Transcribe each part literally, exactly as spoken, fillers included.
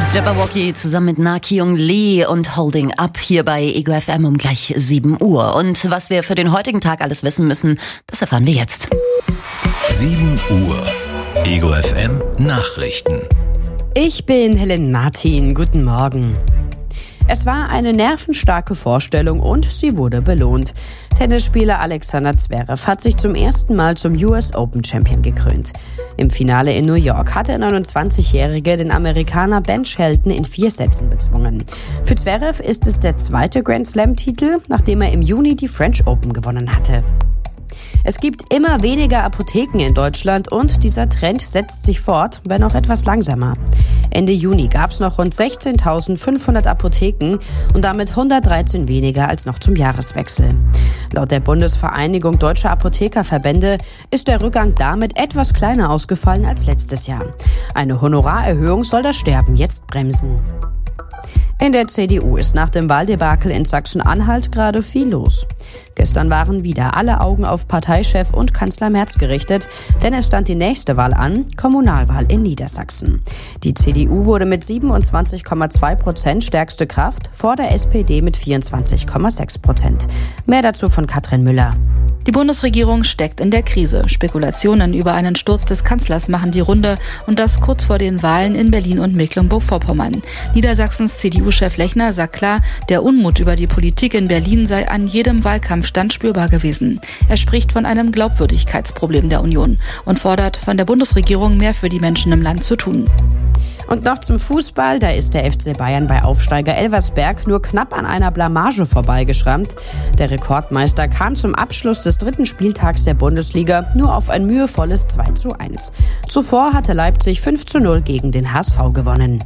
Jabberwocky zusammen mit Na Kyung Lee und Holding Up hier bei Ego F M um gleich sieben Uhr. Und was wir für den heutigen Tag alles wissen müssen, das erfahren wir jetzt. sieben Uhr. Ego F M Nachrichten. Ich bin Helen Martin. Guten Morgen. Es war eine nervenstarke Vorstellung und sie wurde belohnt. Tennisspieler Alexander Zverev hat sich zum ersten Mal zum U S Open Champion gekrönt. Im Finale in New York hat der neunundzwanzigjährige den Amerikaner Ben Shelton in vier Sätzen bezwungen. Für Zverev ist es der zweite Grand Slam-Titel, nachdem er im Juni die French Open gewonnen hatte. Es gibt immer weniger Apotheken in Deutschland und dieser Trend setzt sich fort, wenn auch etwas langsamer. Ende Juni gab es noch rund sechzehntausendfünfhundert Apotheken und damit hundertdreizehn weniger als noch zum Jahreswechsel. Laut der Bundesvereinigung Deutscher Apothekerverbände ist der Rückgang damit etwas kleiner ausgefallen als letztes Jahr. Eine Honorarerhöhung soll das Sterben jetzt bremsen. In der C D U ist nach dem Wahldebakel in Sachsen-Anhalt gerade viel los. Gestern waren wieder alle Augen auf Parteichef und Kanzler Merz gerichtet, denn es stand die nächste Wahl an, Kommunalwahl in Niedersachsen. Die C D U wurde mit siebenundzwanzig Komma zwei Prozent stärkste Kraft, vor der S P D mit vierundzwanzig Komma sechs Prozent. Mehr dazu von Katrin Müller. Die Bundesregierung steckt in der Krise. Spekulationen über einen Sturz des Kanzlers machen die Runde und das kurz vor den Wahlen in Berlin und Mecklenburg-Vorpommern. Niedersachsens C D U-Chef Lechner sagt klar, der Unmut über die Politik in Berlin sei an jedem Wahlkampfstand spürbar gewesen. Er spricht von einem Glaubwürdigkeitsproblem der Union und fordert von der Bundesregierung mehr für die Menschen im Land zu tun. Und noch zum Fußball, da ist der F C Bayern bei Aufsteiger Elversberg nur knapp an einer Blamage vorbeigeschrammt. Der Rekordmeister kam zum Abschluss des dritten Spieltags der Bundesliga nur auf ein mühevolles zwei zu eins. Zuvor hatte Leipzig fünf zu null gegen den H S V gewonnen.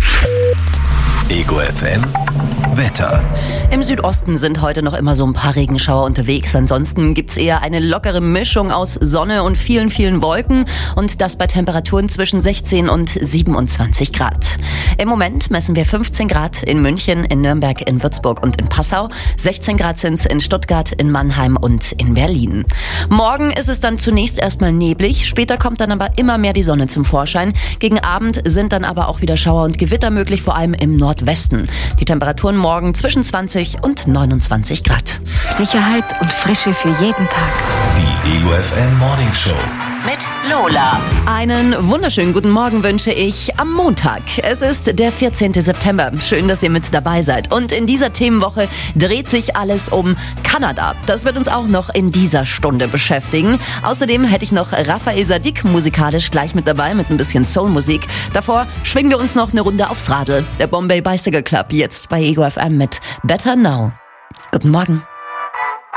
Ego F M Wetter. Im Südosten sind heute noch immer so ein paar Regenschauer unterwegs. Ansonsten gibt's eher eine lockere Mischung aus Sonne und vielen, vielen Wolken. Und das bei Temperaturen zwischen sechzehn und siebenundzwanzig Grad. Im Moment messen wir fünfzehn Grad in München, in Nürnberg, in Würzburg und in Passau. sechzehn Grad sind's in Stuttgart, in Mannheim und in Berlin. Morgen ist es dann zunächst erstmal neblig. Später kommt dann aber immer mehr die Sonne zum Vorschein. Gegen Abend sind dann aber auch wieder Schauer und Gewitter möglich, vor allem im Nordwesten. Die Temperaturen morgen zwischen zwanzig und neunundzwanzig Grad. Sicherheit und Frische für jeden Tag. Die Ego F M Morning Show. Mit Lola. Einen wunderschönen guten Morgen wünsche ich am Montag. Es ist der vierzehnten September. Schön, dass ihr mit dabei seid. Und in dieser Themenwoche dreht sich alles um Kanada. Das wird uns auch noch in dieser Stunde beschäftigen. Außerdem hätte ich noch Raphael Sadik musikalisch gleich mit dabei mit ein bisschen Soulmusik. Davor schwingen wir uns noch eine Runde aufs Radl. Der Bombay Bicycle Club jetzt bei Ego F M mit Better Now. Guten Morgen.